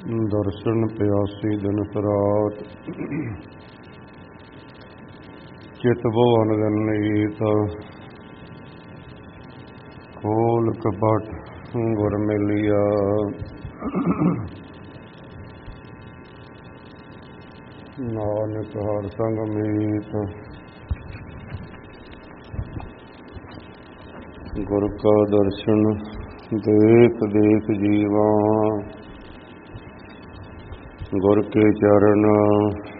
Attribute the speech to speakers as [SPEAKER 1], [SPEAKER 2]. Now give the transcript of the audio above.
[SPEAKER 1] ਦਰਸ਼ਨ ਪਿਆਸੀ ਦਿਨ ਰਾਤ ਚਿਤ ਭਵਨ ਗਨੇਤ ਖੋਲ ਕਪਟ ਗੁਰ ਮਿਲਿਆ। ਨਾਨਕ ਹਰ ਸੰਗ ਮੀਤ ਗੁਰ ਕਾ ਦਰਸ਼ਨ ਦੇਖ ਦੇਖ ਜੀਵਾ। ਗੁਰ ਕੇ ਚਰਨ